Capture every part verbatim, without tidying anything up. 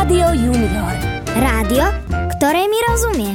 Rádio Junior. Rádio, ktoré mi rozumie.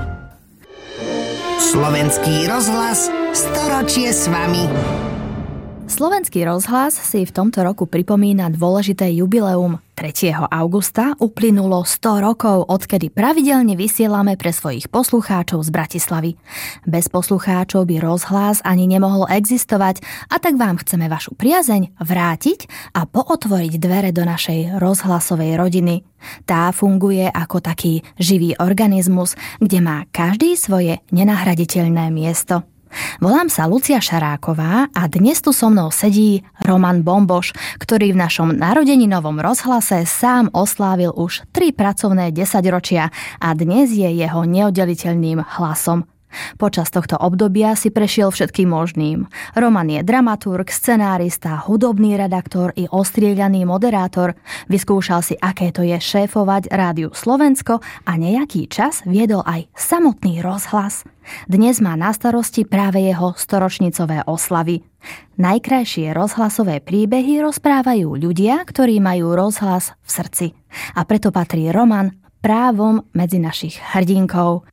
Slovenský rozhlas, storočie s vami. Slovenský rozhlas si v tomto roku pripomína dôležité jubileum. tretieho augusta uplynulo sto rokov, odkedy pravidelne vysielame pre svojich poslucháčov z Bratislavy. Bez poslucháčov by rozhlas ani nemohol existovať, a tak vám chceme vašu priazeň vrátiť a pootvoriť dvere do našej rozhlasovej rodiny. Tá funguje ako taký živý organizmus, kde má každý svoje nenahraditeľné miesto. Volám sa Lucia Šaráková a dnes tu so mnou sedí Roman Bomboš, ktorý v našom narodeninovom rozhlase sám oslávil už tri pracovné desaťročia a dnes je jeho neoddeliteľným hlasom. Počas tohto obdobia si prešiel všetkým možným. Roman je dramaturg, scenárista, hudobný redaktor i ostrieľaný moderátor. Vyskúšal si, aké to je šéfovať Rádiu Slovensko a nejaký čas viedol aj samotný rozhlas. Dnes má na starosti práve jeho storočnicové oslavy. Najkrajšie rozhlasové príbehy rozprávajú ľudia, ktorí majú rozhlas v srdci. A preto patrí Roman právom medzi našich hrdinkov.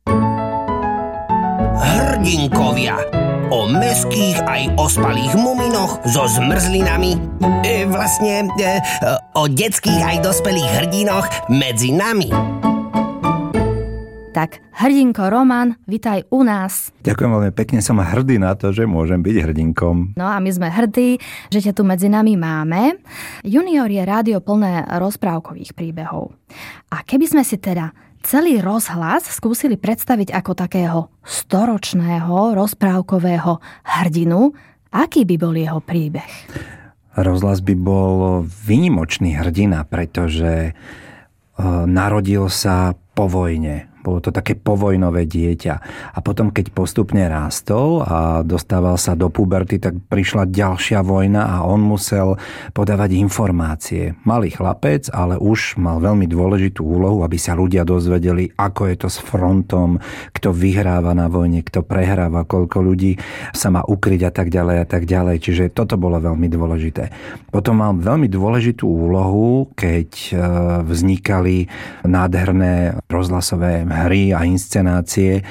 Hrdinkovia. O mäských aj ospalých muminoch so zmrzlinami. E, vlastne e, o detských aj dospelých hrdinoch medzi nami. Tak, hrdinko Roman, vitaj u nás. Ďakujem veľmi pekne, som hrdý na to, že môžem byť hrdinkom. No a my sme hrdí, že ťa tu medzi nami máme. Junior je rádio plné rozprávkových príbehov. A keby sme si teda celý rozhlas skúsili predstaviť ako takého storočného rozprávkového hrdinu, aký by bol jeho príbeh? Rozhlas by bol výnimočný hrdina, pretože narodil sa po vojne. Bolo to také povojnové dieťa. A potom, keď postupne rástol a dostával sa do puberty, tak prišla ďalšia vojna a on musel podávať informácie. Malý chlapec, ale už mal veľmi dôležitú úlohu, aby sa ľudia dozvedeli, ako je to s frontom, kto vyhráva na vojne, kto prehráva, koľko ľudí sa má ukryť a tak ďalej a tak ďalej. Čiže toto bolo veľmi dôležité. Potom mal veľmi dôležitú úlohu, keď vznikali nádherné rozhlasové hry a inscenácie,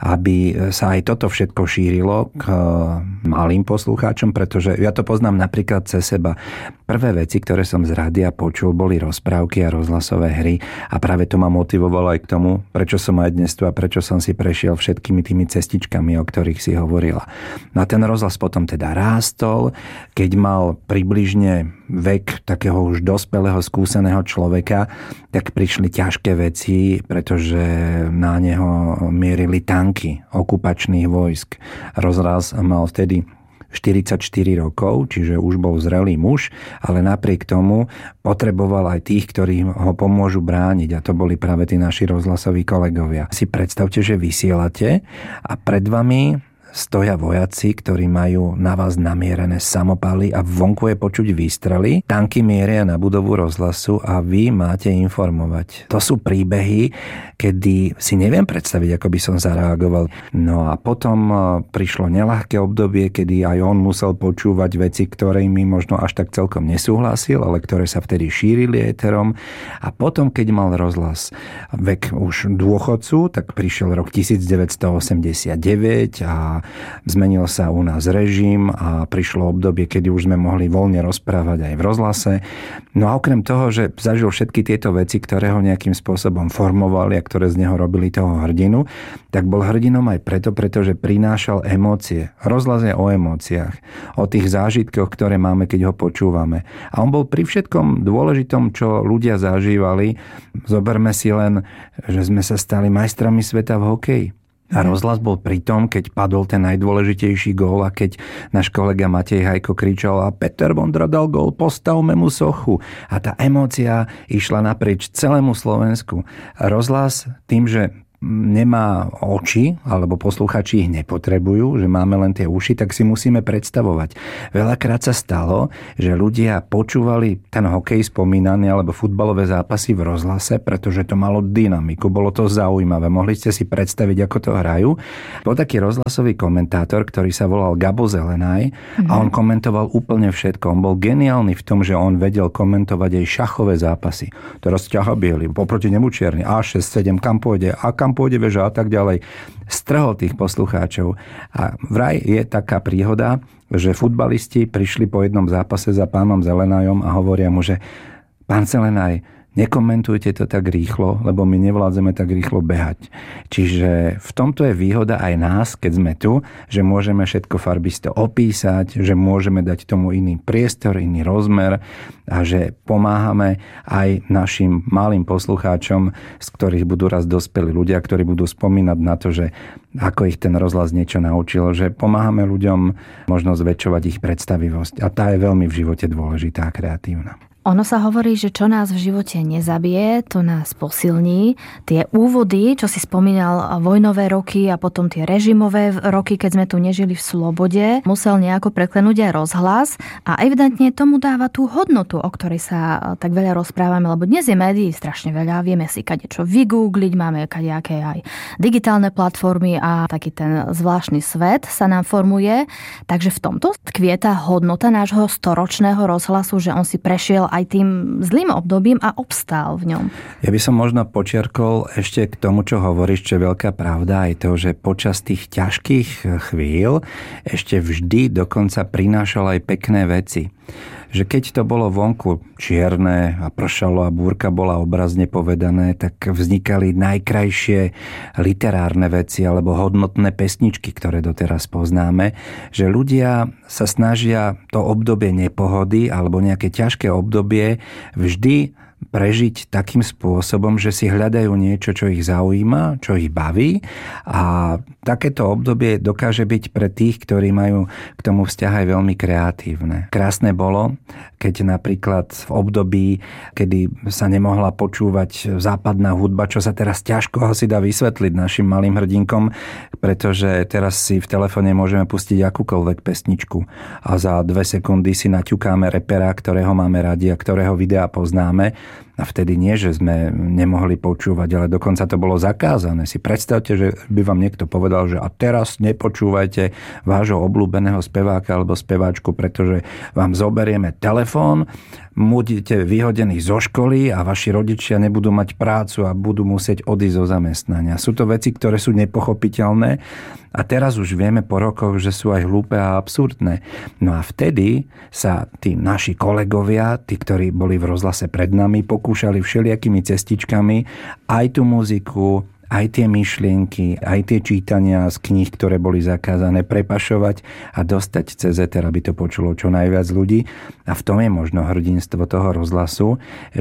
aby sa aj toto všetko šírilo k malým poslucháčom, pretože ja to poznám napríklad cez seba. Prvé veci, ktoré som z rádia počul, boli rozprávky a rozhlasové hry a práve to ma motivovalo aj k tomu, prečo som aj dnes tu a prečo som si prešiel všetkými tými cestičkami, o ktorých si hovorila. No a ten rozhlas potom teda rástol, keď mal približne vek takého už dospelého, skúseného človeka, tak prišli ťažké veci, pretože na neho mierili tanky okupačných vojsk. Rozhlas mal vtedy štyridsaťštyri rokov, čiže už bol zrelý muž, ale napriek tomu potreboval aj tých, ktorí ho pomôžu brániť, a to boli práve tí naši rozhlasoví kolegovia. Si predstavte, že vysielate a pred vami stoja vojaci, ktorí majú na vás namierené samopaly a vonku je počuť výstrely. Tanky mieria na budovu rozhlasu a vy máte informovať. To sú príbehy, kedy si neviem predstaviť, ako by som zareagoval. No a potom prišlo neľahké obdobie, kedy aj on musel počúvať veci, ktorými možno až tak celkom nesúhlasil, ale ktoré sa vtedy šírili éterom. A potom, keď mal rozhlas vek už dôchodcu, tak prišiel rok devätnásťstoosemdesiatdeväť a zmenil sa u nás režim a prišlo obdobie, kedy už sme mohli voľne rozprávať aj v rozhlase. No a okrem toho, že zažil všetky tieto veci, ktoré ho nejakým spôsobom formovali a ktoré z neho robili toho hrdinu, tak bol hrdinom aj preto, pretože prinášal emócie. Rozhlas je o emóciách, o tých zážitkoch, ktoré máme, keď ho počúvame. A on bol pri všetkom dôležitom, čo ľudia zažívali. Zoberme si len, že sme sa stali majstrami sveta v hokeji. A rozhlas bol pri tom, keď padol ten najdôležitejší gól a keď náš kolega Matej Hajko kričal a Peter Vondra dal gól, postavme mu sochu. A tá emócia išla naprieč celému Slovensku. A rozhlas tým, že nemá oči, alebo posluchači ich nepotrebujú, že máme len tie uši, tak si musíme predstavovať. Veľakrát sa stalo, že ľudia počúvali ten hokej spomínaný alebo futbalové zápasy v rozhlase, pretože to malo dynamiku, bolo to zaujímavé. Mohli ste si predstaviť, ako to hrajú. Bol taký rozhlasový komentátor, ktorý sa volal Gabo Zelenaj mm-hmm. a on komentoval úplne všetko. On bol geniálny v tom, že on vedel komentovať aj šachové zápasy. Teraz ťaha biely, poproti nemu čierny, á šesť sedem, kam pôjde, a kam pôjde veža a tak ďalej. Strhol tých poslucháčov. A vraj je taká príhoda, že futbalisti prišli po jednom zápase za pánom Zelenajom a hovoria mu, že pán Zelenaj, nekomentujte to tak rýchlo, lebo my nevládzeme tak rýchlo behať. Čiže v tomto je výhoda aj nás, keď sme tu, že môžeme všetko farbisto opísať, že môžeme dať tomu iný priestor, iný rozmer a že pomáhame aj našim malým poslucháčom, z ktorých budú raz dospelí ľudia, ktorí budú spomínať na to, že ako ich ten rozhlas niečo naučil, že pomáhame ľuďom možno zväčšovať ich predstavivosť. A tá je veľmi v živote dôležitá a kreatívna. Ono sa hovorí, že čo nás v živote nezabije, to nás posilní. Tie úvody, čo si spomínal, vojnové roky a potom tie režimové roky, keď sme tu nežili v slobode, musel nejako preklenúť aj rozhlas a evidentne tomu dáva tú hodnotu, o ktorej sa tak veľa rozprávame, lebo dnes je médií strašne veľa, vieme si kadečo vygoogliť, máme kadejaké aj digitálne platformy a taký ten zvláštny svet sa nám formuje. Takže v tomto tkvie tá hodnota nášho storočného rozhlasu, že on si prešiel aj tým zlým obdobím a obstál v ňom. Ja by som možno počiarkol ešte k tomu, čo hovoríš, čo je veľká pravda, aj to, že počas tých ťažkých chvíľ ešte vždy dokonca prinášal aj pekné veci. Že keď to bolo vonku čierne a pršalo a búrka bola obrazne povedané, tak vznikali najkrajšie literárne veci alebo hodnotné pesničky, ktoré doteraz poznáme, že ľudia sa snažia to obdobie nepohody alebo nejaké ťažké obdobie vždy prežiť takým spôsobom, že si hľadajú niečo, čo ich zaujíma, čo ich baví a takéto obdobie dokáže byť pre tých, ktorí majú k tomu vzťah aj veľmi kreatívne. Krásne bolo, keď napríklad v období, kedy sa nemohla počúvať západná hudba, čo sa teraz ťažko asi dá vysvetliť našim malým hrdinkom, pretože teraz si v telefóne môžeme pustiť akúkoľvek pesničku a za dve sekundy si naťukáme repera, ktorého máme radi a ktorého videa poznáme. A vtedy nie, že sme nemohli počúvať, ale dokonca to bolo zakázané. Si predstavte, že by vám niekto povedal, že a teraz nepočúvajte vášho obľúbeného speváka alebo speváčku, pretože vám zoberieme telefón, budete vyhodení zo školy a vaši rodičia nebudú mať prácu a budú musieť odísť zo zamestnania. Sú to veci, ktoré sú nepochopiteľné a teraz už vieme po rokoch, že sú aj hlúpe a absurdné. No a vtedy sa tí naši kolegovia, tí, ktorí boli v rozhlase pred nami, pokúšali všelijakými cestičkami aj tú muziku, aj tie myšlienky, aj tie čítania z kníh, ktoré boli zakázané, prepašovať a dostať cez éter, aby to počulo čo najviac ľudí. A v tom je možno hrdinstvo toho rozhlasu,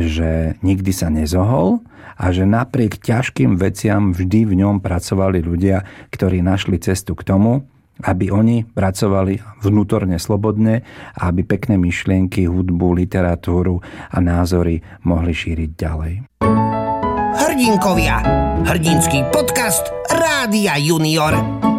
že nikdy sa nezohol a že napriek ťažkým veciam vždy v ňom pracovali ľudia, ktorí našli cestu k tomu, aby oni pracovali vnútorne slobodne a aby pekné myšlienky, hudbu, literatúru a názory mohli šíriť ďalej. Hrdinkovia. Hrdinský podcast Rádia Junior.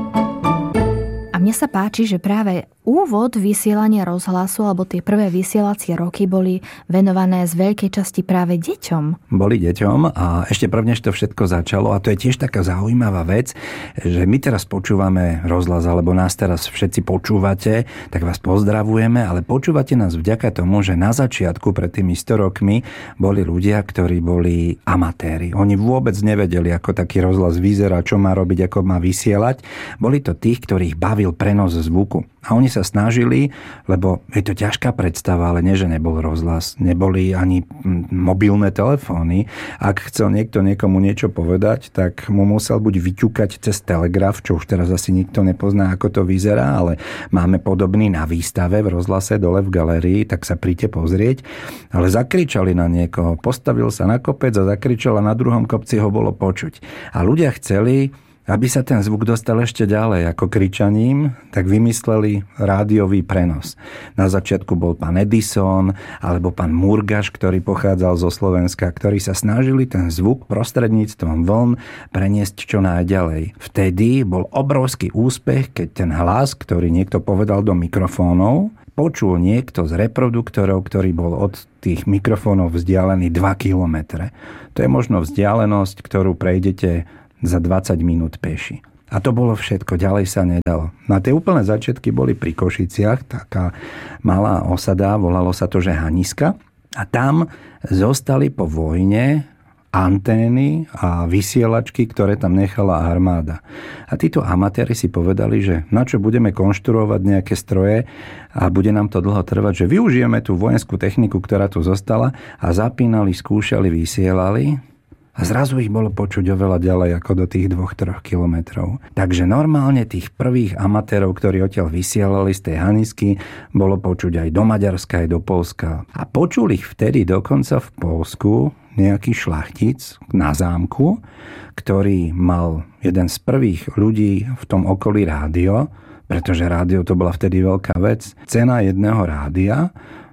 A mne sa páči, že práve úvod vysielania rozhlasu alebo tie prvé vysielacie roky boli venované z veľkej časti práve deťom. Boli deťom a ešte prvnež to všetko začalo a to je tiež taká zaujímavá vec, že my teraz počúvame rozhlas alebo nás teraz všetci počúvate, tak vás pozdravujeme, ale počúvate nás vďaka tomu, že na začiatku pred tými sto rokmi boli ľudia, ktorí boli amatéri. Oni vôbec nevedeli, ako taký rozhlas vyzerá, čo má robiť, ako má vysielať. Boli to tých, ktorých bavil prenos zvuku. A oni sa snažili, lebo je to ťažká predstava, ale nie, že nebol rozhlas, neboli ani mobilné telefóny. Ak chcel niekto niekomu niečo povedať, tak mu musel buď vyťukať cez telegraf, čo už teraz asi nikto nepozná, ako to vyzerá, ale máme podobný na výstave v rozhlase dole v galérii, tak sa príďte pozrieť. Ale zakričali na niekoho, postavil sa na kopec a zakričal a na druhom kopci ho bolo počuť. A ľudia chceli Aby sa ten zvuk dostal ešte ďalej ako kričaním, tak vymysleli rádiový prenos. Na začiatku bol pán Edison alebo pán Murgaš, ktorý pochádzal zo Slovenska, ktorí sa snažili ten zvuk prostredníctvom vln preniesť čo najďalej. Vtedy bol obrovský úspech, keď ten hlas, ktorý niekto povedal do mikrofónov, počul niekto z reproduktorov, ktorý bol od tých mikrofónov vzdialený dva kilometre. To je možno vzdialenosť, ktorú prejdete za dvadsať minút peši. A to bolo všetko, ďalej sa nedalo. Na tie úplné začiatky boli pri Košiciach, taká malá osada, volalo sa to, že Haniska. A tam zostali po vojne antény a vysielačky, ktoré tam nechala armáda. A títo amatéri si povedali, že na čo budeme konštruovať nejaké stroje a bude nám to dlho trvať, že využijeme tú vojenskú techniku, ktorá tu zostala, a zapínali, skúšali, vysielali. A zrazu ich bolo počuť oveľa ďalej ako do tých dvoch troch kilometrov. Takže normálne tých prvých amatérov, ktorí odtiaľ vysielali z tej Hanisky, bolo počuť aj do Maďarska, aj do Poľska. A počul ich vtedy dokonca v Poľsku nejaký šlachtic na zámku, ktorý mal jeden z prvých ľudí v tom okolí rádio, pretože rádio to bola vtedy veľká vec. Cena jedného rádia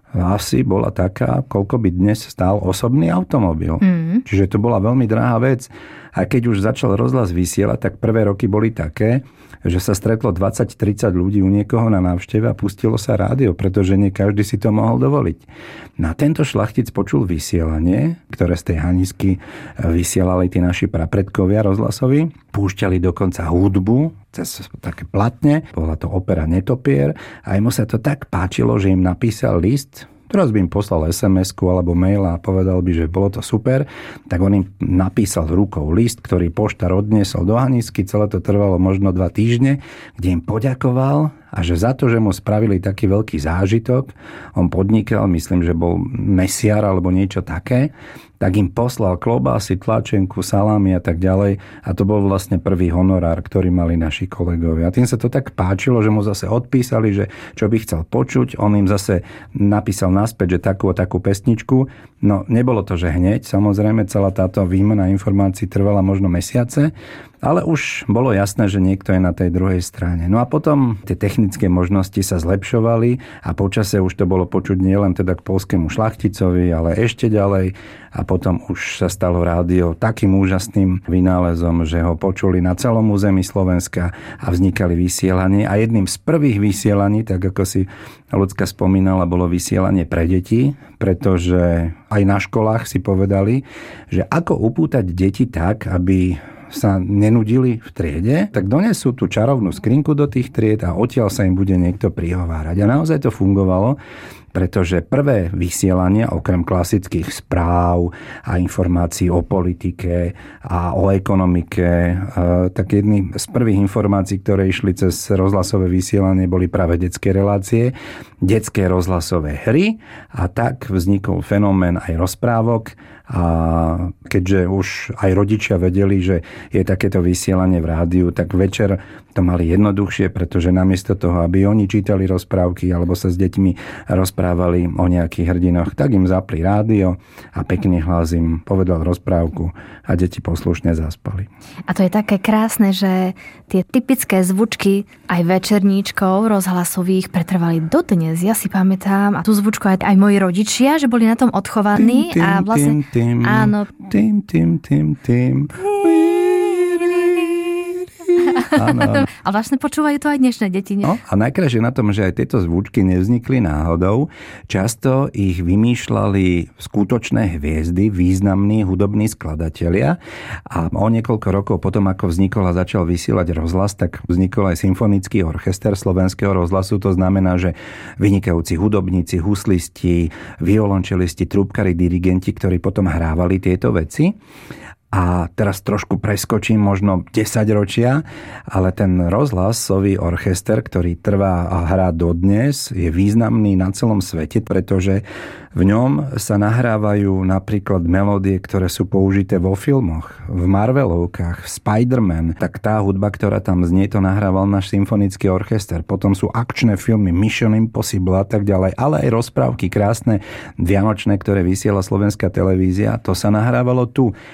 asi bola taká, koľko by dnes stál osobný automobil. Mm. Čiže to bola veľmi drahá vec. A keď už začal rozhlas vysielať, tak prvé roky boli také, že sa stretlo dvadsať tridsať ľudí u niekoho na návšteve a pustilo sa rádio, pretože nie každý si to mohol dovoliť. Na tento šlachtic počul vysielanie, ktoré z tej Hanisky vysielali tí naši prapredkovia rozhlasoví. Púšťali dokonca hudbu cez také platne. Bola to opera Netopier a mu sa to tak páčilo, že im napísal list. Teraz by im poslal es em esku alebo mail a povedal by, že bolo to super. Tak on im napísal rukou list, ktorý poštár odniesol do Hanisky. Celé to trvalo možno dva týždne, kde im poďakoval a že za to, že mu spravili taký veľký zážitok, on podnikal, myslím, že bol mesiar alebo niečo také, tak im poslal klobásy, tlačenku, salámy a tak ďalej. A to bol vlastne prvý honorár, ktorý mali naši kolegovia. A tým sa to tak páčilo, že mu zase odpísali, že čo by chcel počuť. On im zase napísal naspäť, že takú a takú pesničku. No, nebolo to, že hneď. Samozrejme, celá táto výmena informácií trvala možno mesiace. Ale už bolo jasné, že niekto je na tej druhej strane. No a potom tie technické možnosti sa zlepšovali a počase už to bolo počuť nielen teda k poľskému šlachticovi, ale ešte ďalej. A potom už sa stalo rádio takým úžasným vynálezom, že ho počuli na celom území Slovenska a vznikali vysielanie. A jedným z prvých vysielaní, tak ako si Ľudská spomínala, bolo vysielanie pre deti, pretože aj na školách si povedali, že ako upútať deti tak, aby sa nenudili v triede, tak donesú tú čarovnú skrinku do tých tried a odtiaľ sa im bude niekto prihovárať. A naozaj to fungovalo, pretože prvé vysielania, okrem klasických správ a informácií o politike a o ekonomike, tak jedny z prvých informácií, ktoré išli cez rozhlasové vysielanie, boli práve detské relácie, detské rozhlasové hry a tak vznikol fenomén aj rozprávok. A keďže už aj rodičia vedeli, že je takéto vysielanie v rádiu, tak večer to mali jednoduchšie, pretože namiesto toho, aby oni čítali rozprávky alebo sa s deťmi rozprávali o nejakých hrdinoch, tak im zapli rádio a pekný hlas im povedal rozprávku a deti poslušne zaspali. A to je také krásne, že tie typické zvučky aj večerníčkov rozhlasových pretrvali dodnes. Ja si pamätám, a tú zvučku aj, aj moji rodičia, že boli na tom odchovaní tým, tým, a vlastne... Tým, tým, áno. Tým, tým, tým, tým. Áno, áno. A vlastne počúvajú to aj dnešné deti, nie? No, a najkrajšie na tom, že aj tieto zvučky nevznikli náhodou. Často ich vymýšľali skutočné hviezdy, významní hudobní skladatelia. A o niekoľko rokov potom, ako vznikol a začal vysielať rozhlas, tak vznikol aj symfonický orchester Slovenského rozhlasu. To znamená, že vynikajúci hudobníci, huslisti, violončelisti, trúbkari, dirigenti, ktorí potom hrávali tieto veci. A teraz trošku preskočím možno desaťročia, ale ten rozhlasový orchester, ktorý trvá a hrá dodnes, je významný na celom svete, pretože v ňom sa nahrávajú napríklad melódie, ktoré sú použité vo filmoch, v Marvelovkách, v Spider-Man. Tak tá hudba, ktorá tam znie, to nahrával náš symfonický orchester. Potom sú akčné filmy Mission Impossible a tak ďalej, ale aj rozprávky krásne vianočné, ktoré vysiela slovenská televízia. To sa nahrávalo tu. A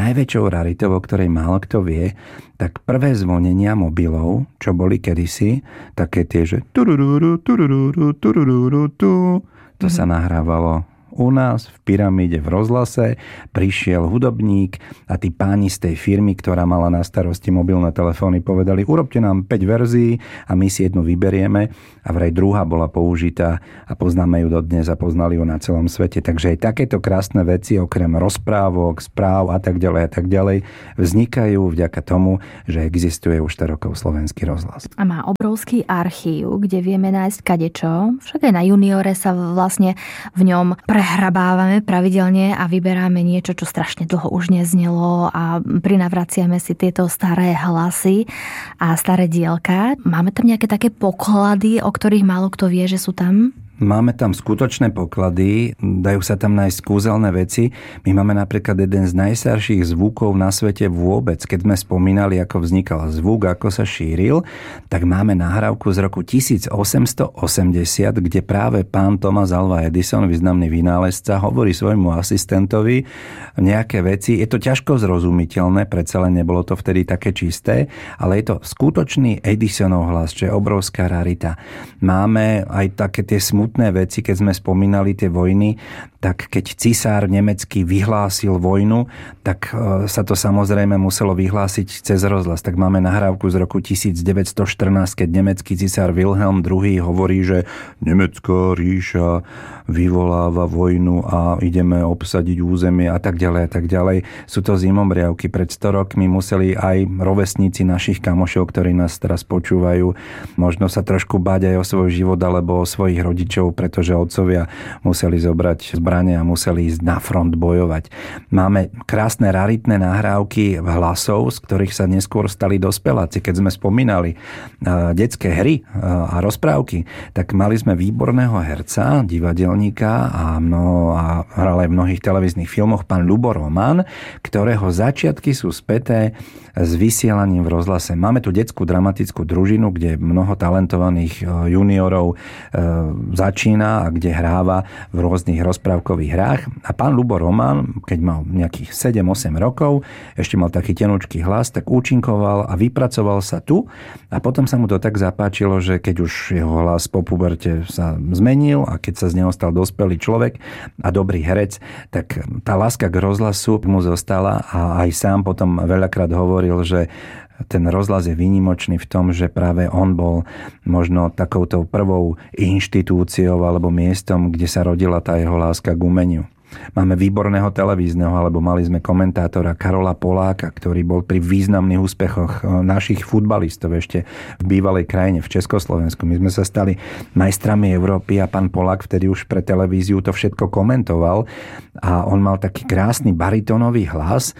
najväčšou raritou, o ktorej málo kto vie, tak prvé zvonenia mobilov, čo boli kedysi, také tie, že turururu, turururu, turururu, tu, to mm-hmm. sa nahrávalo u nás v Pyramíde v rozhlase, prišiel hudobník a tí páni z tej firmy, ktorá mala na starosti mobilné telefóny, povedali, urobte nám päť verzií a my si jednu vyberieme a vraj druhá bola použitá a poznáme ju dodnes a poznali ju na celom svete. Takže aj takéto krásne veci, okrem rozprávok, správ a tak ďalej a tak ďalej, vznikajú vďaka tomu, že existuje už sto rokov Slovenský rozhlas. A má obrovský archív, kde vieme nájsť kadečo. Však aj na Juniore sa vlastne v ňom pre hrabávame pravidelne a vyberáme niečo, čo strašne dlho už neznelo a prinavraciame si tieto staré hlasy a staré dielka. Máme tam nejaké také poklady, o ktorých málo kto vie, že sú tam? Máme tam skutočné poklady, dajú sa tam nájsť kúzelné veci. My máme napríklad jeden z najstarších zvukov na svete vôbec. Keď sme spomínali, ako vznikal zvuk, ako sa šíril, tak máme nahrávku z roku tisícosemstoosemdesiat, kde práve pán Thomas Alva Edison, významný vynálezca, hovorí svojmu asistentovi nejaké veci. Je to ťažko zrozumiteľné, predsa len nebolo to vtedy také čisté, ale je to skutočný Edisonov hlas, čo je obrovská rarita. Máme aj také tie smutné veci, keď sme spomínali tie vojny, tak keď cisár nemecký vyhlásil vojnu, tak sa to samozrejme muselo vyhlásiť cez rozhlas. Tak máme nahrávku z roku devätnásťstoštrnásť, keď nemecký cisár Wilhelm druhý. hovorí, že nemecká ríša vyvoláva vojnu a ideme obsadiť územie a tak ďalej a tak ďalej. Sú to zimomriavky. Pred sto rokmi museli aj rovesníci našich kamošov, ktorí nás teraz počúvajú, možno sa trošku báť aj o svoj život alebo o svojich rodičov, pretože otcovia museli zobrať zbrane a museli ísť na front bojovať. Máme krásne raritné nahrávky hlasov, z ktorých sa neskôr stali dospeláci. Keď sme spomínali detské hry a rozprávky, tak mali sme výborného herca, divadelníka a, no, a hral aj v mnohých televíznych filmoch, pán Ľubo Roman, ktorého začiatky sú späté s vysielaním v rozhlase. Máme tu detskú dramatickú družinu, kde mnoho talentovaných juniorov začína a kde hráva v rôznych rozprávkových hrách. A pán Ľubo Roman, keď mal nejakých sedem osem rokov, ešte mal taký tenučký hlas, tak účinkoval a vypracoval sa tu a potom sa mu to tak zapáčilo, že keď už jeho hlas po puberte sa zmenil a keď sa z neho stal dospelý človek a dobrý herec, tak tá láska k rozhlasu mu zostala a aj sám potom veľakrát hovoril, že ten rozhlas je výnimočný v tom, že práve on bol možno takouto prvou inštitúciou alebo miestom, kde sa rodila tá jeho láska k umeniu. Máme výborného televízneho, alebo mali sme komentátora Karola Poláka, ktorý bol pri významných úspechoch našich futbalistov ešte v bývalej krajine, v Československu. My sme sa stali majstrami Európy a pán Polák vtedy už pre televíziu to všetko komentoval a on mal taký krásny baritónový hlas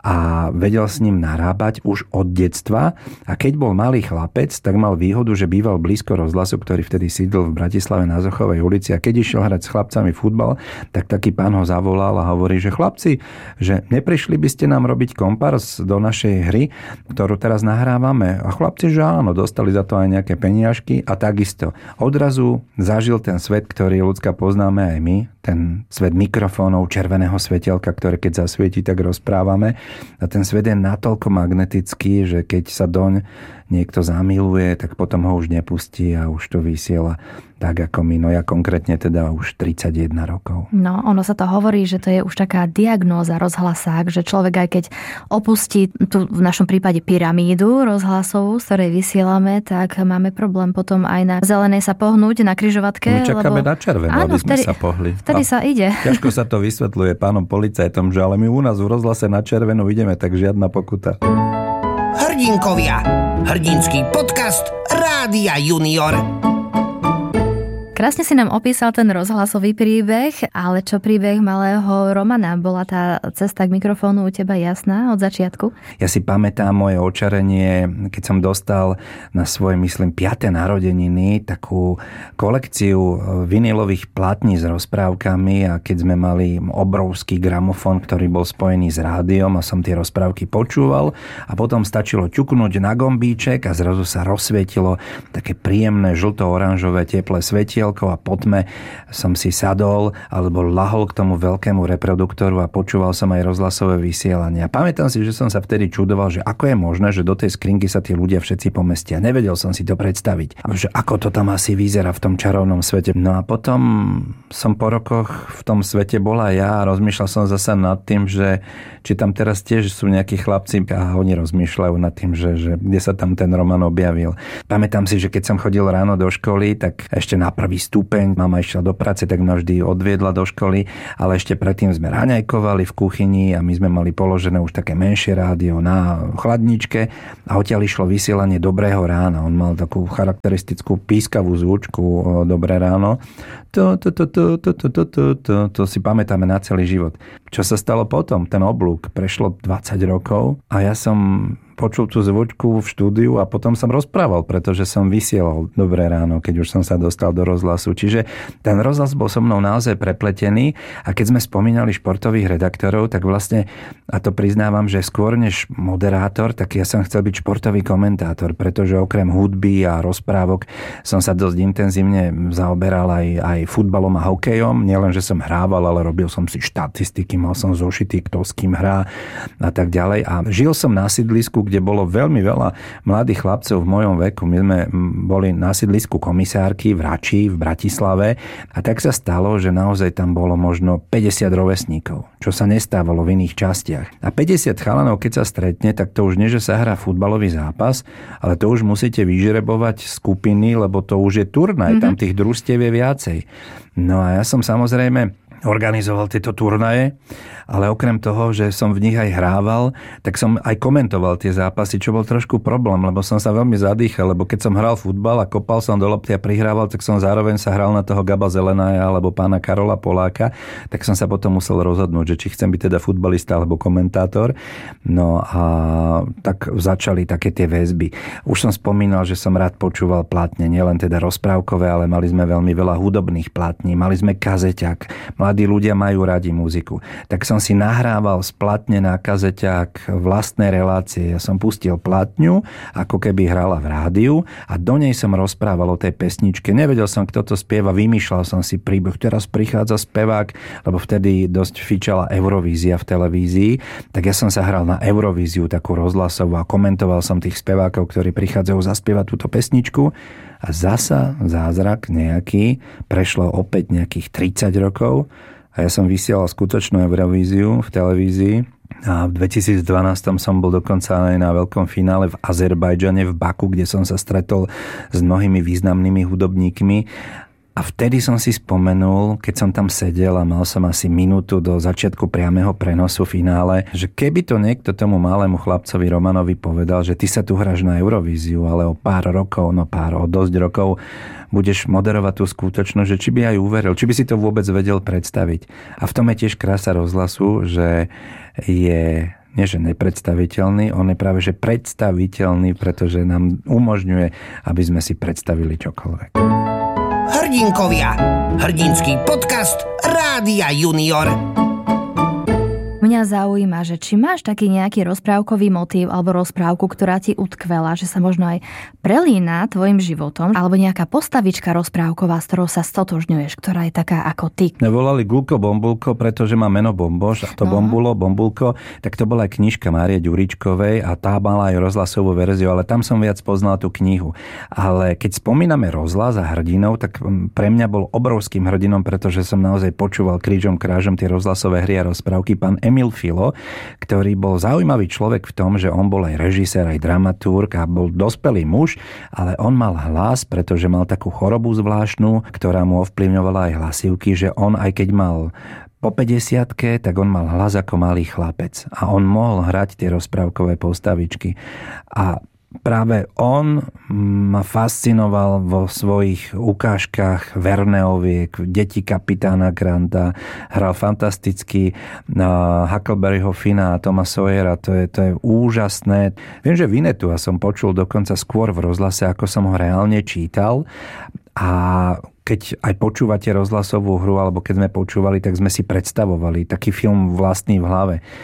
a vedel s ním narábať už od detstva a keď bol malý chlapec, tak mal výhodu, že býval blízko rozhlasu, ktorý vtedy sídlil v Bratislave na Zochovej ulici a keď išiel hrať s chlapcami futbal, tak taký pán ho zavolal a hovorí, že chlapci, že neprišli by ste nám robiť kompárs do našej hry, ktorú teraz nahrávame. A chlapci, že áno, dostali za to aj nejaké peniažky a takisto. Odrazu zažil ten svet, ktorý ľudská poznáme aj my, ten svet mikrofónov, červeného svetielka, ktoré keď zasvieti, tak rozprávame. A ten svet je natoľko magnetický, že keď sa doň niekto zamiluje, tak potom ho už nepustí a už to vysiela tak ako my. No ja konkrétne teda už tridsaťjeden rokov. No, ono sa to hovorí, že to je už taká diagnóza rozhlasák, že človek aj keď opustí tu v našom prípade pyramídu rozhlasovú, z ktorej vysielame, tak máme problém potom aj na zelenej sa pohnúť, na križovatke. My čakáme lebo... na červenú, Áno, aby sme vtedy, sa pohli. Vtedy a sa ide. Ťažko sa to vysvetľuje pánom policajtom, že ale my u nás v rozhlase na červenú ideme, tak žiadna pokuta. Hrdinkovia. Hrdinský podcast Rádia Junior. Krásne si nám opísal ten rozhlasový príbeh, ale čo príbeh malého Romana? Bola tá cesta k mikrofónu u teba jasná od začiatku? Ja si pamätám moje očarenie, keď som dostal na svoje, myslím, piate narodeniny takú kolekciu vinilových platní s rozprávkami a keď sme mali obrovský gramofón, ktorý bol spojený s rádiom a som tie rozprávky počúval a potom stačilo ťuknúť na gombíček a zrazu sa rozsvietilo také príjemné žlto-oranžové teplé svetielko svetelkou a po tme som si sadol alebo lahol k tomu veľkému reproduktoru a počúval som aj rozhlasové vysielanie. A pamätám si, že som sa vtedy čudoval, že ako je možné, že do tej skrinky sa tí ľudia všetci pomestia. Nevedel som si to predstaviť. A že ako to tam asi vyzerá v tom čarovnom svete. No a potom som po rokoch v tom svete bola ja a rozmýšľal som zasa nad tým, že či tam teraz tiež sú nejakí chlapci a oni rozmýšľajú nad tým, že, že kde sa tam ten Roman objavil. Pamätám si, že keď som chodil ráno do školy, tak ešte na prvý stupeň mama išla do práce, tak ma vždy odviedla do školy, ale ešte predtým sme raňajkovali v kuchyni a my sme mali položené už také menšie rádio na chladničke a odtiaľ išlo vysielanie Dobrého rána. On mal takú charakteristickú pískavú zvučku Dobré ráno. To, to, to, to, to, to, to, to, to, to si pamätáme na celý život. Čo sa stalo potom? Ten oblúk. Prešlo dvadsať rokov a ja som počul tú zvučku v štúdiu a potom som rozprával, pretože som vysielal Dobré ráno, keď už som sa dostal do rozhlasu. Čiže ten rozhlas bol so mnou naozaj prepletený a keď sme spomínali športových redaktorov, tak vlastne, a to priznávam, že skôr než moderátor, tak ja som chcel byť športový komentátor, pretože okrem hudby a rozprávok som sa dosť intenzívne zaoberal aj, aj futbalom a hokejom. Nielen, že som hrával, ale robil som si štatistiky, mal som zošity, kto s kým hrá a tak ďalej. A žil som na sídlisku, kde bolo veľmi veľa mladých chlapcov v mojom veku. My sme boli na sídlisku komisárky v Rači, v Bratislave a tak sa stalo, že naozaj tam bolo možno päťdesiat rovesníkov, čo sa nestávalo v iných častiach. A päťdesiat chalanov, keď sa stretne, tak to už nie, že sa hrá futbalový zápas, ale to už musíte vyžrebovať skupiny, lebo to už je turnaj, mm-hmm. tam tých družstiev je viacej. No a ja som samozrejme organizoval tieto turnaje, ale okrem toho, že som v nich aj hrával, tak som aj komentoval tie zápasy, čo bol trošku problém, lebo som sa veľmi zadýchal, lebo keď som hral futbal a kopal som do lopty a prihrával, tak som zároveň sa hral na toho Gaba Zelenaja alebo pána Karola Poláka, tak som sa potom musel rozhodnúť, že či chcem byť teda futbalista alebo komentátor. No a tak začali také tie väzby. Už som spomínal, že som rád počúval platne, nielen teda rozprávkové, ale mali sme veľmi veľa hudobných platní, mali sme kazeťak. Mladí ľudia majú radi muziku. Tak som si nahrával z platne na kazeťák vlastné relácie. Ja som pustil platňu, ako keby hrala v rádiu a do nej som rozprával o tej pesničke. Nevedel som, kto to spieva, vymýšľal som si príbeh. Teraz prichádza spevák, lebo vtedy dosť fičala Eurovízia v televízii, tak ja som sa hral na Eurovíziu, takú rozhlasovú a komentoval som tých spevákov, ktorí prichádzajú zaspievať túto pesničku. A zasa zázrak nejaký, prešlo opäť nejakých tridsať rokov a ja som vysielal skutočnú Eurovíziu v televízii a v dvetisícdvanásť som bol dokonca aj na veľkom finále v Azerbajdžane v Baku, kde som sa stretol s mnohými významnými hudobníkmi. A vtedy som si spomenul, keď som tam sedel a mal som asi minútu do začiatku priameho prenosu finále, že keby to niekto tomu malému chlapcovi Romanovi povedal, že ty sa tu hráš na Eurovíziu, ale o pár rokov, no pár, o dosť rokov budeš moderovať tú skutočnosť, že či by aj uveril, či by si to vôbec vedel predstaviť. A v tom je tiež krása rozhlasu, že je nie že nepredstaviteľný, on je práve že predstaviteľný, pretože nám umožňuje, aby sme si predstavili čokoľvek. Hrdinkovia. Hrdinský podcast Rádia Junior. Mňa zaujíma, že či máš taký nejaký rozprávkový motív alebo rozprávku, ktorá ti utkvela, že sa možno aj prelína tvojim životom, alebo nejaká postavička rozprávková, s ktorou sa stotožňuješ, ktorá je taká ako ty. Nevolali Gulko Bombulko, pretože má meno Bomboš a to no. Bombulo, Bombulko, tak to bola aj knižka Márie Ďuričkovej a tá mala aj rozhlasovú verziu, ale tam som viac poznal tú knihu. Ale keď spomíname rozhlas a hrdinov, tak pre mňa bol obrovským hrdinom, pretože som naozaj počúval krížom krážom tie rozhlasové hry a rozprávky. Pán Emil Filo, ktorý bol zaujímavý človek v tom, že on bol aj režisér, aj dramaturg a bol dospelý muž, ale on mal hlas, pretože mal takú chorobu zvláštnu, ktorá mu ovplyvňovala aj hlasivky, že on aj keď mal po päťdesiatke, tak on mal hlas ako malý chlapec a on mohol hrať tie rozprávkové postavičky. A práve on ma fascinoval vo svojich ukážkach Verneoviek, Deti kapitána Granta, hral fantasticky Huckleberryho Finna a Toma Sawyera, to je, to je úžasné. Viem, že Vinetu som počul dokonca skôr v rozhlase, ako som ho reálne čítal a keď aj počúvate rozhlasovú hru, alebo keď sme počúvali, tak sme si predstavovali taký film vlastný v hlave.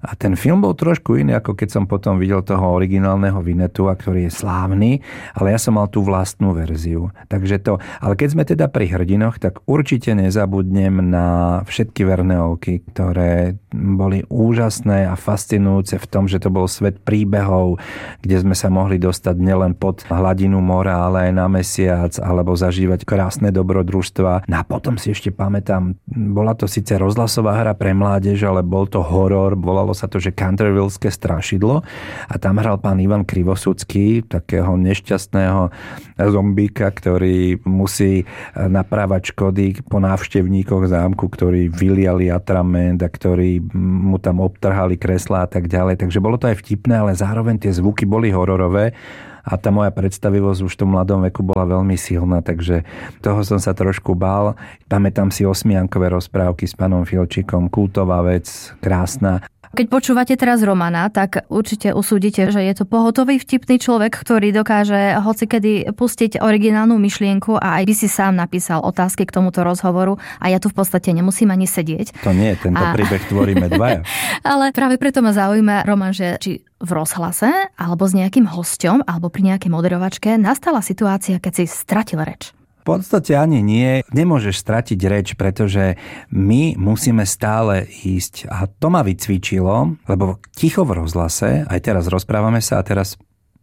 A ten film bol trošku iný, ako keď som potom videl toho originálneho Winnetua, ktorý je slávny, ale ja som mal tú vlastnú verziu. Takže to, ale keď sme teda pri hrdinoch, tak určite nezabudnem na Všetky verné ovky, ktoré boli úžasné a fascinujúce v tom, že to bol svet príbehov, kde sme sa mohli dostať nielen pod hladinu mora, ale aj na mesiac, alebo zažívať krásne dobrodružstva. No a potom si ešte pamätám, bola to síce rozhlasová hra pre mládež, ale bol to horor, volalo sa to, že Cantervilleské strašidlo a tam hral pán Ivan Krivosudský, takého nešťastného zombíka, ktorý musí naprávať škody po návštevníkoch zámku, ktorí vyliali atrament a ktorí mu tam obtrhali kreslá a tak ďalej. Takže bolo to aj vtipné, ale zároveň tie zvuky boli hororové. A tá moja predstavivosť už v tom mladom veku bola veľmi silná, takže toho som sa trošku bál. Pamätám si osmiankové rozprávky s pánom Filčikom, kultová vec, krásna. Keď počúvate teraz Romana, tak určite usúdite, že je to pohotový vtipný človek, ktorý dokáže hocikedy pustiť originálnu myšlienku a aj by si sám napísal otázky k tomuto rozhovoru a ja tu v podstate nemusím ani sedieť. To nie, tento a... príbeh tvoríme dvaja. Ale práve preto ma zaujíma, Roman, že či v rozhlase alebo s nejakým hosťom alebo pri nejakej moderovačke nastala situácia, keď si stratil reč. V podstate ani nie. Nemôžeš stratiť reč, pretože my musíme stále ísť. A to ma vycvičilo, lebo ticho v rozhlase, aj teraz rozprávame sa a teraz...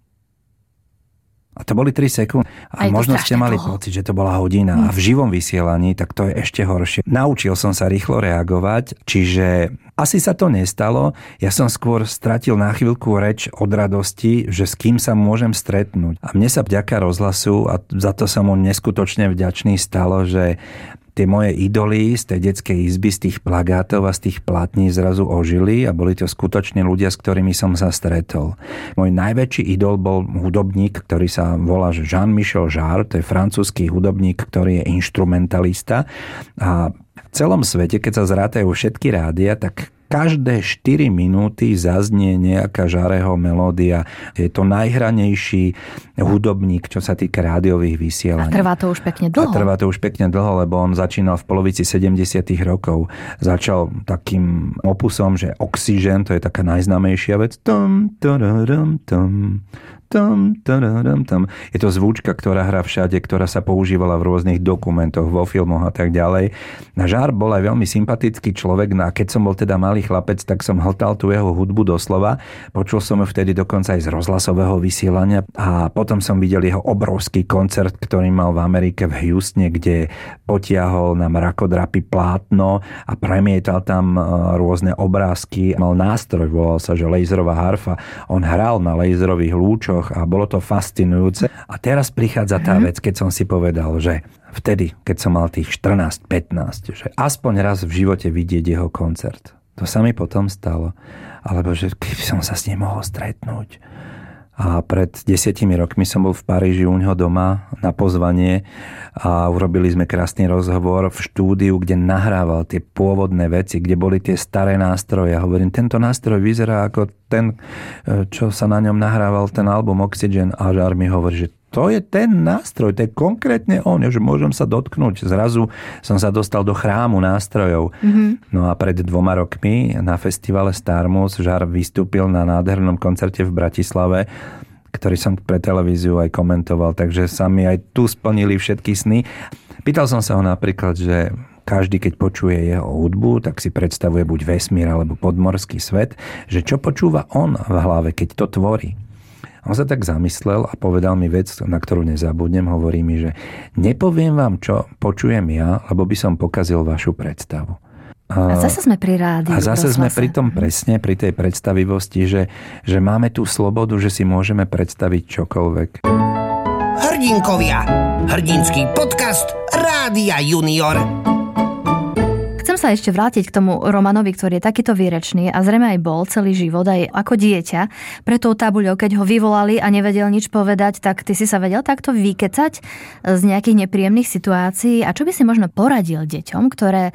A to boli tri sekundy. A možno ste mali dlho. Pocit, že to bola hodina. Mm. A v živom vysielaní, tak to je ešte horšie. Naučil som sa rýchlo reagovať, čiže asi sa to nestalo. Ja som skôr stratil na chvíľku reč od radosti, že s kým sa môžem stretnúť. A mne sa vďaka rozhlasu, a za to som mu neskutočne vďačný, stalo, že tie moje idoly z tej detskej izby, z tých plagátov a z tých plátní zrazu ožili a boli to skutočne ľudia, s ktorými som sa stretol. Môj najväčší idol bol hudobník, ktorý sa volá Jean-Michel Jarre, to je francúzsky hudobník, ktorý je inštrumentalista a v celom svete, keď sa zrátajú všetky rádia, tak každé štyri minúty zaznie nejaká Jarreho melódia. Je to najhranejší hudobník, čo sa týka rádiových vysielaní. A trvá to už pekne dlho. A trvá to už pekne dlho, lebo on začínal v polovici sedemdesiatych rokov. Začal takým opusom, že Oxygen, to je taká najznámejšia vec. Tom, tararam, tom. Tam, tam, tam. Je to zvučka, ktorá hrá všade, ktorá sa používala v rôznych dokumentoch, vo filmoch a tak ďalej. Na Jarre bol aj veľmi sympatický človek, no a keď som bol teda malý chlapec, tak som hltal tú jeho hudbu doslova. Počul som ju vtedy dokonca aj z rozhlasového vysielania a potom som videl jeho obrovský koncert, ktorý mal v Amerike v Houstone, kde potiahol na mrakodrapy plátno a premietal tam rôzne obrázky. Mal nástroj, volal sa, že laserová harfa. On hral na laserových lúčoch a bolo to fascinujúce. A teraz prichádza tá vec, keď som si povedal, že vtedy, keď som mal tých štrnásť pätnásť, že aspoň raz v živote vidieť jeho koncert. To sa mi potom stalo. Alebo že keby som sa s ním mohol stretnúť. A pred desiatimi rokmi som bol v Paríži u neho doma na pozvanie a urobili sme krásny rozhovor v štúdiu, kde nahrával tie pôvodné veci, kde boli tie staré nástroje. A hovorím, tento nástroj vyzerá ako ten, čo sa na ňom nahrával ten album Oxygen. A Jarre mi hovorí, že to je ten nástroj, to je konkrétne on, že môžem sa dotknúť. Zrazu som sa dostal do chrámu nástrojov. Mm-hmm. No a pred dvoma rokmi na festivale Starmus Jarre vystúpil na nádhernom koncerte v Bratislave, ktorý som pre televíziu aj komentoval, takže sa mi aj tu splnili všetky sny. Pýtal som sa ho napríklad, že každý, keď počuje jeho hudbu, tak si predstavuje buď vesmír alebo podmorský svet, že čo počúva on v hlave, keď to tvorí. On sa tak zamyslel a povedal mi vec, na ktorú nezabudnem. Hovorí mi, že nepoviem vám, čo počujem ja, lebo by som pokazil vašu predstavu. A zase sme pri rádiu. A zase sme pri tom presne, pri tej predstavivosti, že, že máme tú slobodu, že si môžeme predstaviť čokoľvek. Hrdinkovia. Hrdinský podcast Rádia Junior. Chcem sa ešte vrátiť k tomu Romanovi, ktorý je takýto výrečný a zrejme aj bol celý život aj ako dieťa. Pre tou tabuľou, keď ho vyvolali a nevedel nič povedať, tak ty si sa vedel takto vykecať z nejakých nepríjemných situácií. A čo by si možno poradil deťom, ktoré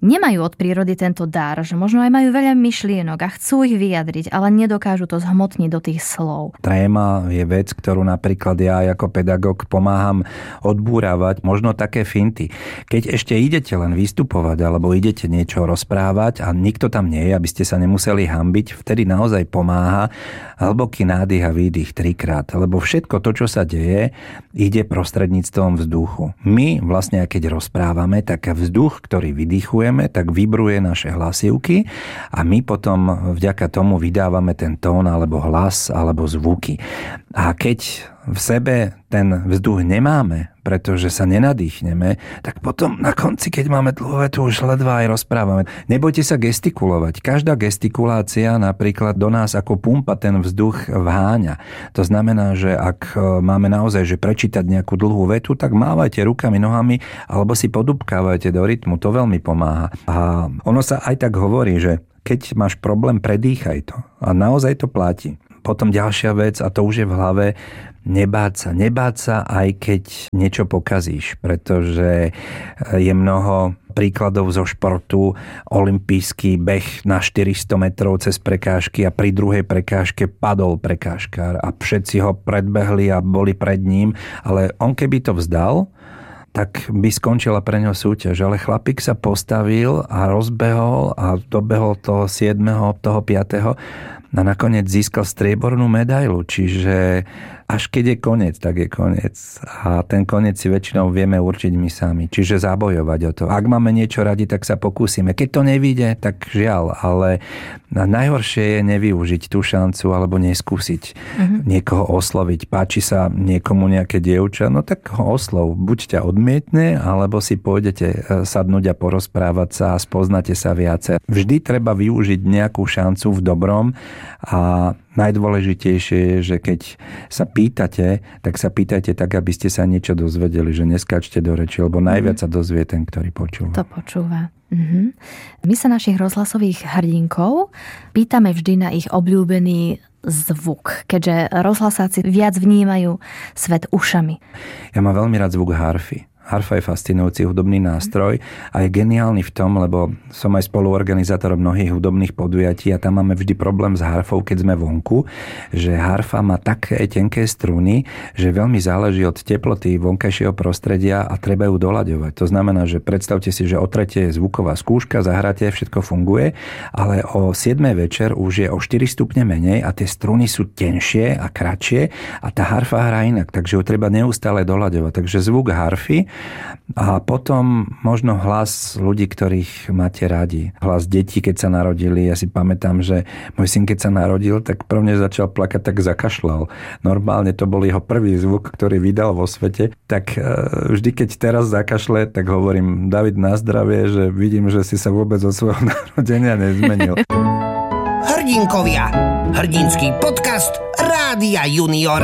nemajú od prírody tento dar, že možno aj majú veľa myšlienok a chcú ich vyjadriť, ale nedokážu to zhmotniť do tých slov. Tréma je vec, ktorú napríklad ja ako pedagóg pomáham odbúravať, možno také finty. Keď ešte idete len vystupovať alebo idete niečo rozprávať a nikto tam nie je, aby ste sa nemuseli hanbiť, vtedy naozaj pomáha hlboký nádych a výdych trikrát, lebo všetko to, čo sa deje, ide prostredníctvom vzduchu. My vlastne, keď rozprávame, tak vzduch, ktorý vydýchujeme, tak vibruje naše hlasivky a my potom vďaka tomu vydávame ten tón alebo hlas alebo zvuky. A keď v sebe ten vzduch nemáme, pretože sa nenadýchneme, tak potom na konci, keď máme dlhú vetu, už ledva aj rozprávame. Nebojte sa gestikulovať. Každá gestikulácia napríklad do nás ako pumpa ten vzduch vháňa. To znamená, že ak máme naozaj že prečítať nejakú dlhú vetu, tak mávajte rukami, nohami alebo si podúbkávajte do rytmu. To veľmi pomáha. A ono sa aj tak hovorí, že keď máš problém, predýchaj to. A naozaj to platí. Potom ďalšia vec, a to už je v hlave, nebáť sa. Nebáť sa, aj keď niečo pokazíš, pretože je mnoho príkladov zo športu, olympijský beh na štyristo metrov cez prekážky a pri druhej prekážke padol prekážkár a všetci ho predbehli a boli pred ním, ale on keby to vzdal, tak by skončila pre ňo súťaž. Ale chlapík sa postavil a rozbehol a dobehol toho siedmeho, toho piateho a nakoniec získal striebornú medailu. Čiže až keď je koniec, tak je koniec. A ten koniec si väčšinou vieme určiť my sami. Čiže zabojovať o to. Ak máme niečo radi, tak sa pokúsime. Keď to nevíde, tak žiaľ. Ale najhoršie je nevyužiť tú šancu alebo neskúsiť uh-huh. niekoho osloviť. Páči sa niekomu nejaké dievča, no tak ho oslov. Buď ťa odmietne, alebo si pôjdete sadnúť a porozprávať sa a spoznáte sa viacej. Vždy treba využiť nejakú šancu v dobrom a najdôležitejšie je, že keď sa pýtate, tak sa pýtajte tak, aby ste sa niečo dozvedeli, že neskáčte do reči, lebo najviac sa dozvie ten, ktorý počúva. To počúva. Mhm. My sa našich rozhlasových hrdinkov pýtame vždy na ich obľúbený zvuk, keďže rozhlasáci viac vnímajú svet ušami. Ja mám veľmi rád zvuk harfy. Harfa je fascinujúci hudobný nástroj a je geniálny v tom, lebo som aj spoluorganizátor mnohých hudobných podujatí a tam máme vždy problém s harfou, keď sme vonku, že harfa má také tenké struny, že veľmi záleží od teploty vonkajšieho prostredia a treba ju doľaďovať. To znamená, že predstavte si, že o tretej je zvuková skúška, zahráte, všetko funguje, ale o siedmej večer už je o štyri stupne menej a tie struny sú tenšie a kratšie a tá harfa hrá inak, takže ju treba neustále doľaďovať. Takže zvuk harfy a potom možno hlas ľudí, ktorých máte radi. Hlas detí, keď sa narodili. Ja si pamätám, že môj syn, keď sa narodil, tak prvne začal plakať, tak zakašľal. Normálne to bol jeho prvý zvuk, ktorý vydal vo svete. Tak vždy, keď teraz zakašle, tak hovorím, David, na zdravie, že vidím, že si sa vôbec od svojho narodenia nezmenil. Hrdinkovia. Hrdinský podcast Rádia Junior.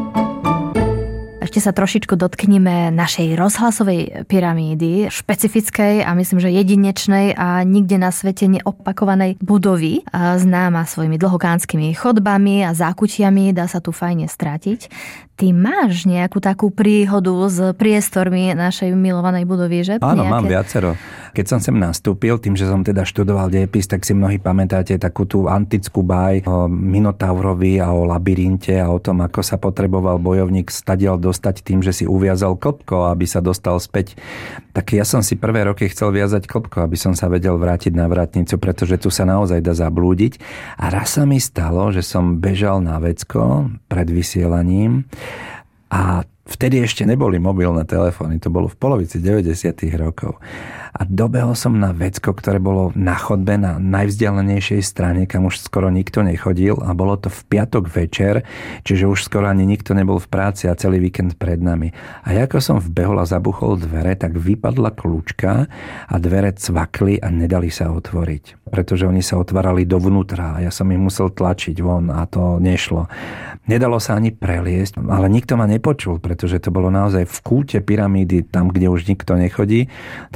Ešte sa trošičku dotknime našej rozhlasovej pyramídy, špecifickej a myslím, že jedinečnej a nikde na svete neopakovanej budovy, známa svojimi dlhokánskymi chodbami a zákutiami, dá sa tu fajne strátiť. Ty máš nejakú takú príhodu s priestormi našej milovanej budovy, že? Áno, Nejaké... mám viacero. Keď som sem nastúpil, tým, že som teda študoval dejepis, tak si mnohí pamätáte takú tú antickú báj o Minotaurovi a o labyrinte a o tom, ako sa potreboval bojovník stadiaľ dostať tým, že si uviazal klbko, aby sa dostal späť. Tak ja som si prvé roky chcel viazať klbko, aby som sa vedel vrátiť na vrátnicu, pretože tu sa naozaj dá zablúdiť. A raz sa mi stalo, že som bežal na vecko pred vysielaním a vtedy ešte neboli mobilné telefóny, to bolo v polovici deväťdesiatych rokov. A dobehol som na vecko, ktoré bolo na chodbe na najvzdialenejšej strane, kam už skoro nikto nechodil a bolo to v piatok večer, čiže už skoro ani nikto nebol v práci a celý víkend pred nami. A ako som vbehol a zabuchol dvere, tak vypadla kľúčka a dvere cvakli a nedali sa otvoriť, pretože oni sa otvárali dovnútra a ja som ich musel tlačiť von a to nešlo. Nedalo sa ani preliesť, ale nikto ma nepočul, pretože to bolo naozaj v kúte pyramídy, tam, kde už nikto nechodí, tak hovorím,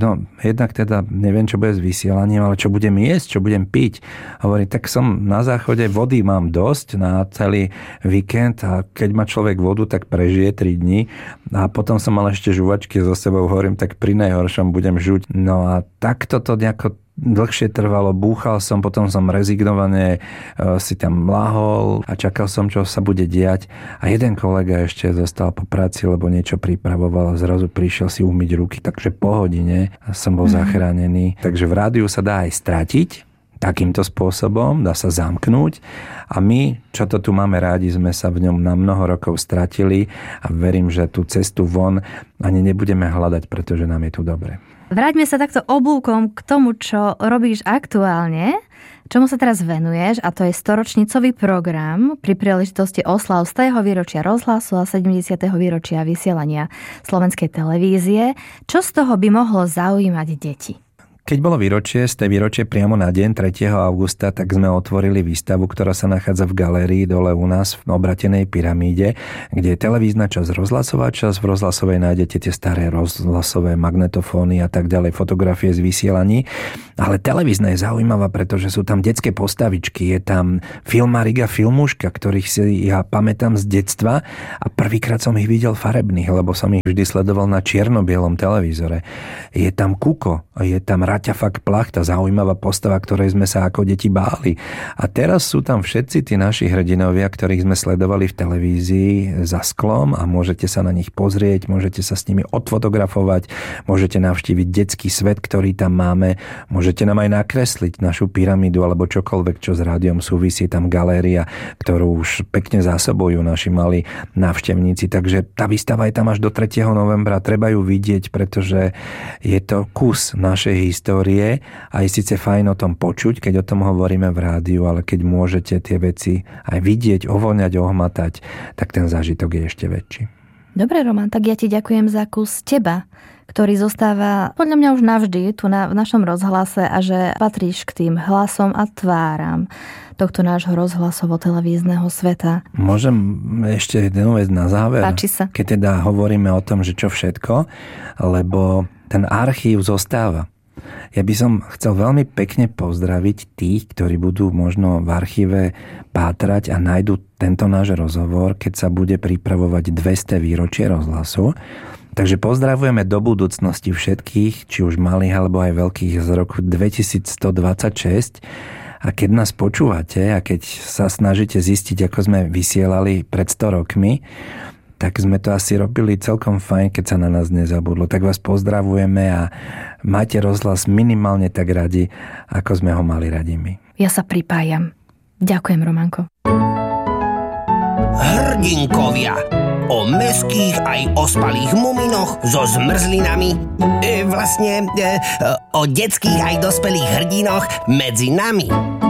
no jednak teda neviem, čo bude s vysielaním, ale čo budem jesť, čo budem piť. Hovorí, tak som na záchode, vody mám dosť na celý víkend a keď má človek vodu, tak prežije tri dni. A potom som mal ešte žuvačky so sebou, hovorím, tak pri najhoršom budem žuť. No a takto to nejako dlhšie trvalo, búchal som, potom som rezignovane si tam lahol a čakal som, čo sa bude diať. A jeden kolega ešte zostal po práci, lebo niečo pripravoval a zrazu prišiel si umyť ruky, takže po hodine som bol mm. zachránený. Takže v rádiu sa dá aj stratiť takýmto spôsobom, dá sa zamknúť a my, čo to tu máme rádi, sme sa v ňom na mnoho rokov stratili a verím, že tú cestu von ani nebudeme hľadať, pretože nám je tu dobre. Vráťme sa takto obúkom k tomu, čo robíš aktuálne, čomu sa teraz venuješ, a to je storočnicový program pri príležitosti oslav stého výročia rozhlasu a sedemdesiateho výročia vysielania Slovenskej televízie. Čo z toho by mohlo zaujímať deti? Keď bolo výročie, z tej výročie priamo na deň tretieho augusta, tak sme otvorili výstavu, ktorá sa nachádza v galérii dole u nás v obratenej pyramíde, kde je televízna časť, rozhlasová časť. V rozhlasovej nájdete tie staré rozhlasové magnetofóny a tak ďalej, fotografie z vysielaní. Ale televízna je zaujímavá, pretože sú tam detské postavičky. Je tam filmárik a filmuška, ktorých si ja pamätám z detstva a prvýkrát som ich videl farebných, lebo som ich vždy sledoval na čierno-bielom televízore. Je tam Kuko, je tam Raťa Fak Plach, tá zaujímavá postava, ktorej sme sa ako deti báli. A teraz sú tam všetci tí naši hrdinovia, ktorých sme sledovali v televízii za sklom a môžete sa na nich pozrieť, môžete sa s nimi odfotografovať, môžete navštíviť detský svet, ktorý tam máme, môžete nám aj nakresliť našu pyramídu alebo čokoľvek, čo s rádiom súvisí, tam galéria, ktorú už pekne zásobujú naši malí návštevníci. Takže tá výstava je tam až do tretieho novembra, treba ju vidieť, pretože je to kus našej histórie. histórie a je síce fajn o tom počuť, keď o tom hovoríme v rádiu, ale keď môžete tie veci aj vidieť, ovoňať, ohmatať, tak ten zážitok je ešte väčší. Dobre, Roman, tak ja ti ďakujem za kus teba, ktorý zostáva podľa mňa už navždy tu na, v našom rozhlase a že patríš k tým hlasom a tváram tohto nášho rozhlasovo-televízneho sveta. Môžem ešte jednu vec na záver? Páči sa. Keď teda hovoríme o tom, že čo všetko, lebo ten archív zostáva. Ja by som chcel veľmi pekne pozdraviť tých, ktorí budú možno v archíve pátrať a nájdu tento náš rozhovor, keď sa bude pripravovať dvesto výročie rozhlasu. Takže pozdravujeme do budúcnosti všetkých, či už malých alebo aj veľkých, z roku dvetisícstodvadsaťšesť. A keď nás počúvate a keď sa snažíte zistiť, ako sme vysielali pred sto rokmi, tak sme to asi robili celkom fajn, keď sa na nás nezabudlo. Tak vás pozdravujeme a máte rozhlas minimálne tak radi, ako sme ho mali radi my. Ja sa pripájam. Ďakujem, Romanko. Hrdinkovia. O meských aj ospalých muminoch so zmrzlinami. E, vlastne e, o detských aj dospelých hrdinoch medzi nami.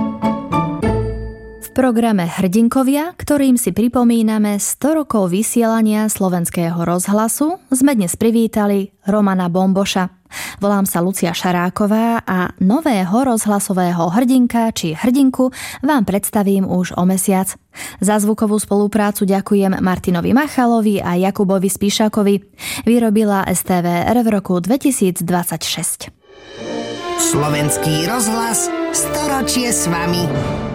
V programe Hrdinkovia, ktorým si pripomíname sto rokov vysielania Slovenského rozhlasu, sme dnes privítali Romana Bomboša. Volám sa Lucia Šaráková a nového rozhlasového hrdinka či hrdinku vám predstavím už o mesiac. Za zvukovú spoluprácu ďakujem Martinovi Machalovi a Jakubovi Spíšakovi. Vyrobila es té vé er v roku dvetisícdvadsaťšesť. Slovenský rozhlas, storočie s vami.